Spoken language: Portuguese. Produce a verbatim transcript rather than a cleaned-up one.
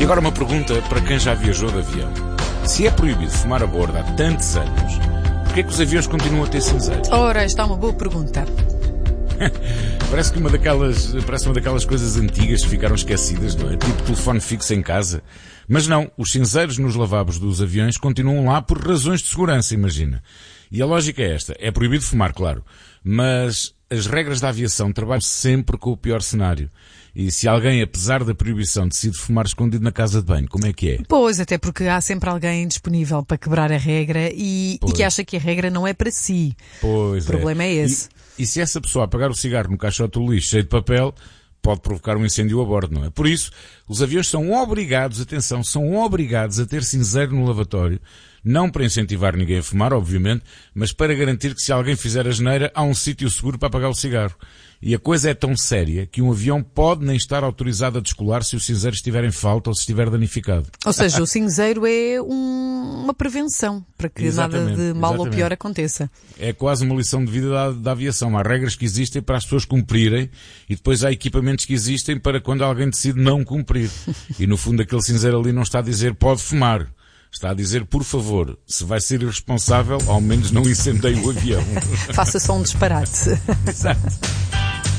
agora uma pergunta para quem já viajou de avião. Se é proibido fumar a bordo há tantos anos, porquê é que os aviões continuam a ter cinzeiros? Ora, esta é uma boa pergunta. Parece que uma daquelas, parece uma daquelas coisas antigas que ficaram esquecidas, não é? Tipo telefone fixo em casa. Mas não, os cinzeiros nos lavabos dos aviões continuam lá por razões de segurança, imagina. E a lógica é esta. É proibido fumar, claro. Mas as regras da aviação trabalham sempre com o pior cenário. E se alguém, apesar da proibição, decide fumar escondido na casa de banho, como é que é? Pois, até porque há sempre alguém disponível para quebrar a regra e, e que acha que a regra não é para si. Pois o problema é, é esse. E, e se essa pessoa apagar o cigarro no caixote do lixo cheio de papel, pode provocar um incêndio a bordo, não é? Por isso, os aviões são obrigados, atenção, são obrigados a ter cinzeiro no lavatório, não para incentivar ninguém a fumar, obviamente, mas para garantir que se alguém fizer a asneira, há um sítio seguro para apagar o cigarro. E a coisa é tão séria que um avião pode nem estar autorizado a descolar se o cinzeiro estiver em falta ou se estiver danificado. Ou seja, o cinzeiro é um, uma prevenção para que Exatamente, nada de mal exatamente. ou pior aconteça. É quase uma lição de vida da, da aviação. Há regras que existem para as pessoas cumprirem e depois há equipamentos que existem para quando alguém decide não cumprir. E no fundo aquele cinzeiro ali não está a dizer pode fumar. Está a dizer, por favor, se vai ser irresponsável, ao menos não incendeie o avião. Faça só um disparate. Exato.